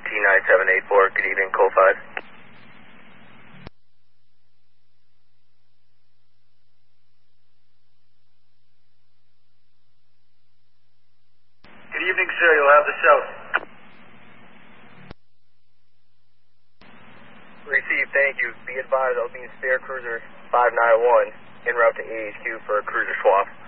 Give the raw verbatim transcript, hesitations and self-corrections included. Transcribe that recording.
T nine seven eight four, good evening, Cole five. Good evening, sir. You'll have the south. Received, thank you. Be advised, I'll be in spare cruiser five nine one en route to A H Q for a cruiser swap.